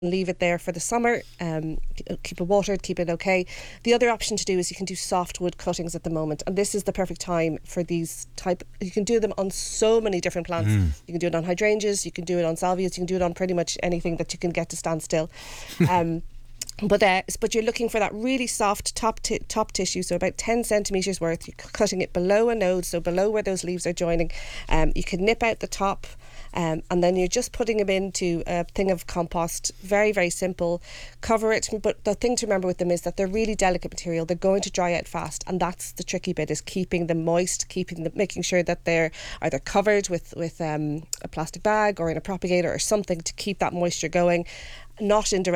leave it there for the summer, keep it watered, keep it okay. The other option to do is you can do softwood cuttings at the moment, and this is the perfect time for these type. You can do them on so many different plants. You can do it on hydrangeas, you can do it on salvias, you can do it on pretty much anything that you can get to stand still. But you're looking for that really soft top tissue, so about 10 centimetres worth. You're cutting it below a node, so below where those leaves are joining. You can nip out the top, and then you're just putting them into a thing of compost. Very, very simple. Cover it, but the thing to remember with them is that they're really delicate material. They're going to dry out fast, and that's the tricky bit, is keeping them moist, making sure that they're either covered with a plastic bag or in a propagator or something to keep that moisture going, not in direct